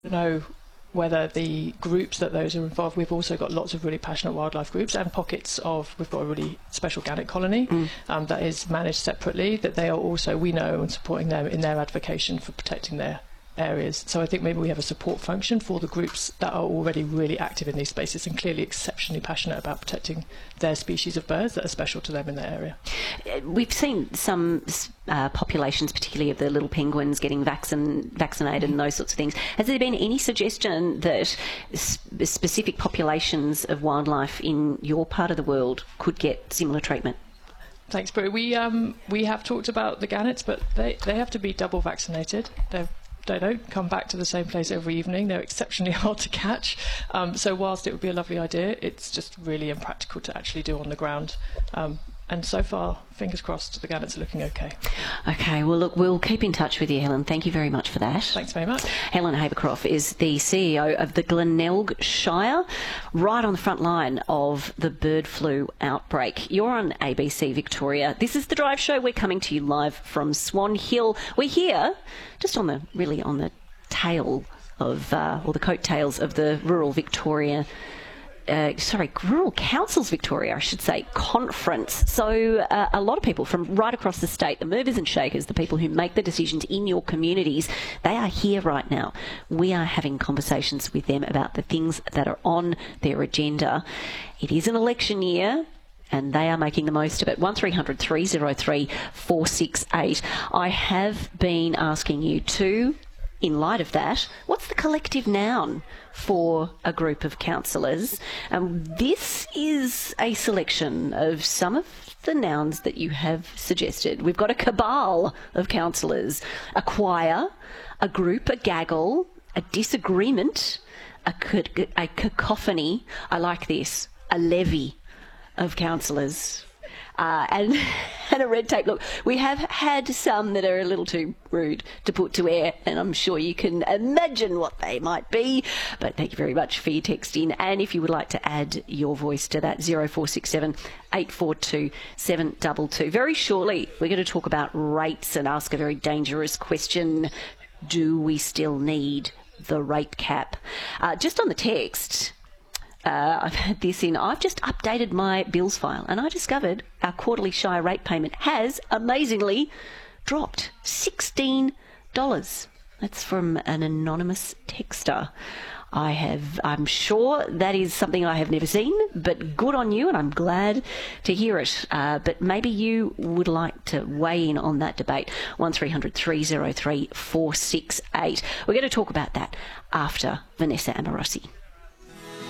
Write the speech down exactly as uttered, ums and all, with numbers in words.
know whether the groups that those are involved, we've also got lots of really passionate wildlife groups and pockets of, we've got a really special gannet colony mm. um, that is managed separately, that they are also, we know, and supporting them in their advocacy for protecting their areas. So I think maybe we have a support function for the groups that are already really active in these spaces and clearly exceptionally passionate about protecting their species of birds that are special to them in their area. We've seen some uh, populations, particularly of the little penguins, getting vaccin vaccinated mm-hmm. and those sorts of things. Has there been any suggestion that sp specific populations of wildlife in your part of the world could get similar treatment? Thanks, Brie. We, um, we have talked about the gannets, but they, they have to be double vaccinated. They're They don't come back to the same place every evening. They're exceptionally hard to catch. Um, so whilst it would be a lovely idea, it's just really impractical to actually do on the ground. Um, and so far, fingers crossed, the gannets are looking okay. Okay, well, look, we'll keep in touch with you, Helen. Thank you very much for that. Thanks very much. Helen Habercroft is the C E O of the Glenelg Shire, right on the front line of the bird flu outbreak. You're on A B C Victoria. This is The Drive Show. We're coming to you live from Swan Hill. We're here just on the, really on the tail of, uh, or the coattails of the Rural Victoria Uh, sorry, Rural Councils Victoria, I should say, conference. So uh, a lot of people from right across the state, the movers and shakers, the people who make the decisions in your communities, they are here right now. We are having conversations with them about the things that are on their agenda. It is an election year, and they are making the most of it. one three hundred, three oh three, four six eight. I have been asking you to, in light of that, what's the collective noun for a group of councillors? Um, this is a selection of some of the nouns that you have suggested. We've got a cabal of councillors, a choir, a group, a gaggle, a disagreement, a, a cacophony. I like this, a levy of councillors. Uh, and, and a red tape. Look, we have had some that are a little too rude to put to air, and I'm sure you can imagine what they might be. But thank you very much for your text in. And if you would like to add your voice to that, zero four six seven, eight four two, seven two two. Very shortly, we're going to talk about rates and ask a very dangerous question. Do we still need the rate cap? Uh, just on the text... Uh, I've had this in. I've just updated my bills file and I discovered our quarterly Shire rate payment has amazingly dropped sixteen dollars. That's from an anonymous texter. I have, I'm sure that is something I have never seen, but good on you, and I'm glad to hear it. Uh, but maybe you would like to weigh in on that debate. one three hundred, three oh three, four six eight. We're going to talk about that after Vanessa Amorosi.